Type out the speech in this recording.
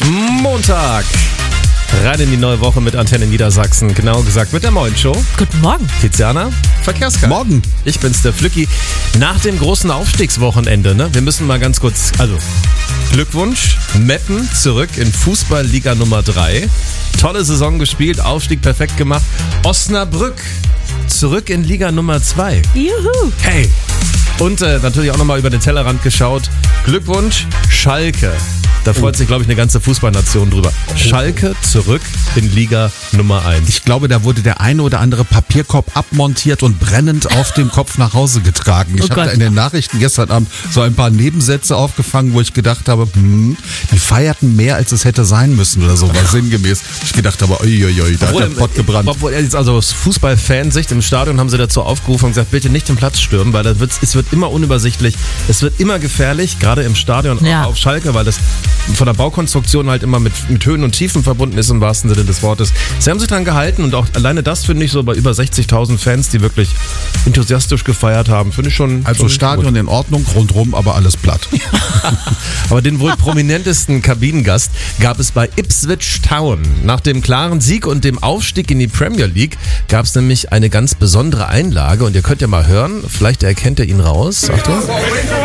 Montag. Rein in die neue Woche mit Antenne Niedersachsen. Genau gesagt mit der Moin Show. Guten Morgen. Tiziana, Verkehrskarte. Morgen. Ich bin's, der Flücki. Nach dem großen Aufstiegswochenende, ne? Wir müssen mal ganz kurz, Glückwunsch. Meppen zurück in Fußball-Liga Nummer 3. Tolle Saison gespielt, Aufstieg perfekt gemacht. Osnabrück zurück in Liga Nummer 2. Juhu. Hey. Und natürlich auch nochmal über den Tellerrand geschaut. Glückwunsch, Schalke. Da freut sich, glaube ich, eine ganze Fußballnation drüber. Schalke zurück in Liga Nummer 1. Ich glaube, da wurde der eine oder andere Papierkorb abmontiert und brennend auf dem Kopf nach Hause getragen. Ich habe da in den Nachrichten gestern Abend so ein paar Nebensätze aufgefangen, wo ich gedacht habe, die feierten mehr, als es hätte sein müssen oder so, war sinngemäß. Ich gedacht habe, uiuiui, da hat der Pott gebrannt. Obwohl, jetzt also aus Fußballfansicht im Stadion haben sie dazu aufgerufen und gesagt, bitte nicht den Platz stürmen, weil es wird immer unübersichtlich, es wird immer gefährlich, gerade im Stadion auf Schalke, weil das von der Baukonstruktion halt immer mit Höhen und Tiefen verbunden ist, im wahrsten Sinne des Wortes. Sie haben sich dran gehalten und auch alleine das finde ich so bei über 60.000 Fans, die wirklich enthusiastisch gefeiert haben, finde ich schon. Also Stadion gut. In Ordnung, rundrum, aber alles platt. Aber den wohl prominentesten Kabinengast gab es bei Ipswich Town. Nach dem klaren Sieg und dem Aufstieg in die Premier League gab es nämlich eine ganz besondere Einlage und ihr könnt ja mal hören, vielleicht erkennt ihr ihn raus. Achtung.